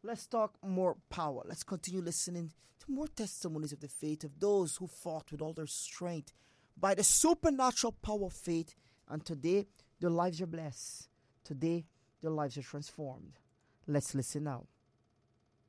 Let's talk more power. Let's continue listening to more testimonies of the faith of those who fought with all their strength by the supernatural power of faith. And today, their lives are blessed. Today, their lives are transformed. Let's listen now.